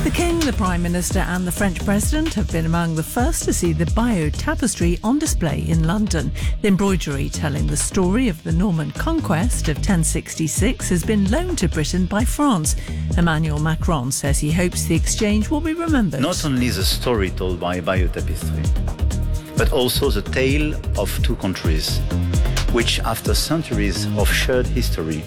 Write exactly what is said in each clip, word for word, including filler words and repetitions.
The King, the Prime Minister and the French President have been among the first to see the Bayeux Tapestry on display in London. The embroidery telling the story of the Norman conquest of ten sixty-six has been loaned to Britain by France. Emmanuel Macron says he hopes the exchange will be remembered. Not only the story told by Bayeux Tapestry, but also the tale of two countries, which after centuries of shared history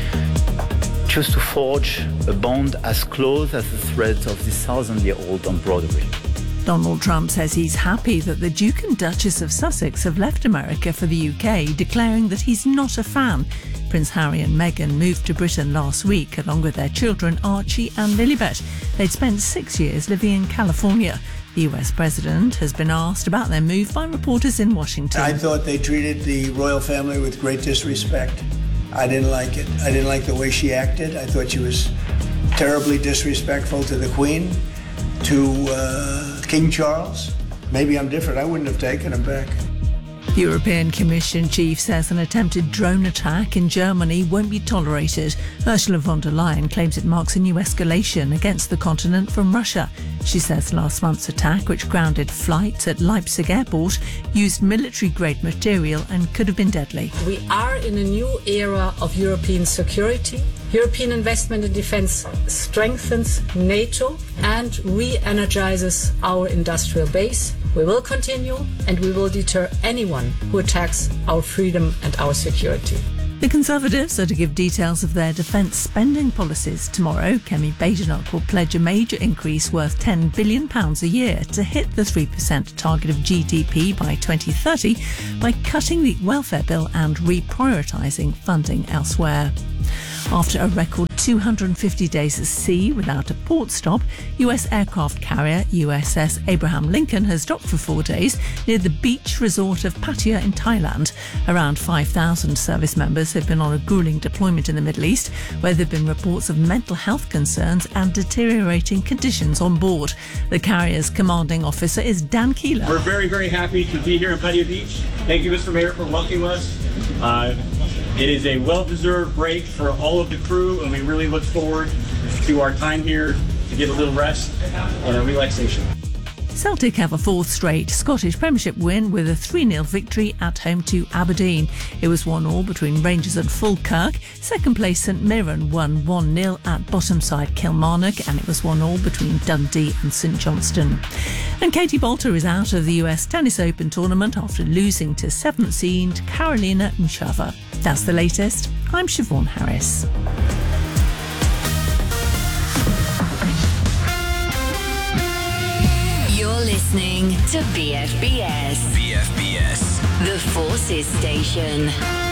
choose to forge a bond as close as the threads of this thousand-year-old embroidery. Donald Trump says he's happy that the Duke and Duchess of Sussex have left America for the U K, declaring that he's not a fan. Prince Harry and Meghan moved to Britain last week, along with their children Archie and Lilibet. They'd spent six years living in California. The U S president has been asked about their move by reporters in Washington. I thought they treated the royal family with great disrespect. I didn't like it. I didn't like the way she acted. I thought she was terribly disrespectful to the Queen, to uh, King Charles. Maybe I'm different. I wouldn't have taken him back. The European Commission chief says an attempted drone attack in Germany won't be tolerated. Ursula von der Leyen claims it marks a new escalation against the continent from Russia. She says last month's attack, which grounded flights at Leipzig airport, used military-grade material and could have been deadly. We are in a new era of European security. European investment in defence strengthens NATO and re-energizes our industrial base. We will continue and we will deter anyone who attacks our freedom and our security. The Conservatives are to give details of their defence spending policies tomorrow. Kemi Badenoch will pledge a major increase worth ten billion pounds a year to hit the three percent target of G D P by twenty thirty by cutting the welfare bill and reprioritising funding elsewhere. After a record two hundred fifty days at sea without a port stop, U S aircraft carrier U S S Abraham Lincoln has docked for four days near the beach resort of Pattaya in Thailand. Around five thousand service members have been on a gruelling deployment in the Middle East, where there have been reports of mental health concerns and deteriorating conditions on board. The carrier's commanding officer is Dan Keeler. We're very, very happy to be here in Pattaya Beach. Thank you, Mister Mayor, for welcoming us. Uh, It is a well-deserved break for all of the crew, and we really look forward to our time here to get a little rest and a relaxation. Celtic have a fourth straight Scottish Premiership win with a three nil victory at home to Aberdeen. It was one all between Rangers and Falkirk. Second place St Mirren won one nil at bottom side Kilmarnock, and it was one all between Dundee and St Johnstone. And Katie Boulter is out of the U S Tennis Open tournament after losing to seventh seed Karolina Muchova. That's the latest. I'm Siobhan Harris. You're listening to B F B S. B F B S. The Forces Station.